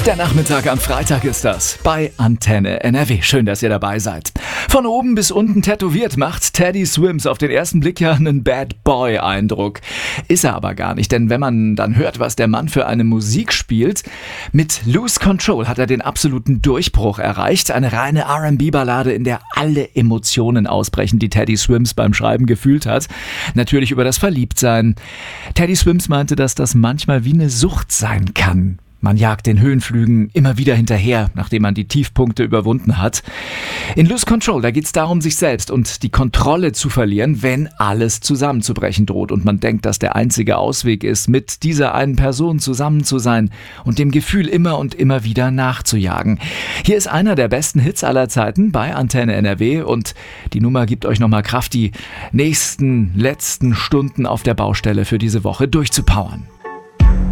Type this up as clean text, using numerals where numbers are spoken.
Der Nachmittag am Freitag ist das bei Antenne NRW. Schön, dass ihr dabei seid. Von oben bis unten tätowiert macht Teddy Swims auf den ersten Blick ja einen Bad Boy-Eindruck. Ist er aber gar nicht, denn wenn man dann hört, was der Mann für eine Musik spielt, mit Lose Control hat er den absoluten Durchbruch erreicht. Eine reine R&B-Ballade, in der alle Emotionen ausbrechen, die Teddy Swims beim Schreiben gefühlt hat. Natürlich über das Verliebtsein. Teddy Swims meinte, dass das manchmal wie eine Sucht sein kann. Man jagt den Höhenflügen immer wieder hinterher, nachdem man die Tiefpunkte überwunden hat. In Lose Control, da geht es darum, sich selbst und die Kontrolle zu verlieren, wenn alles zusammenzubrechen droht und man denkt, dass der einzige Ausweg ist, mit dieser einen Person zusammen zu sein und dem Gefühl immer und immer wieder nachzujagen. Hier ist einer der besten Hits aller Zeiten bei Antenne NRW und die Nummer gibt euch nochmal Kraft, die letzten Stunden auf der Baustelle für diese Woche durchzupowern.